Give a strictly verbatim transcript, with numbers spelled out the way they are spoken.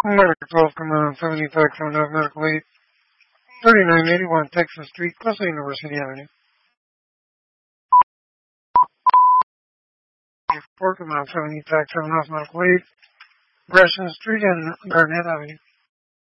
Number twelve, Command seventy-five, Command Medical Aid, thirty-nine eighty-one Texas Street, Coastal University Avenue. four, Command seventy-five, Command Medical Aid, Gresham Street and Garnett Avenue.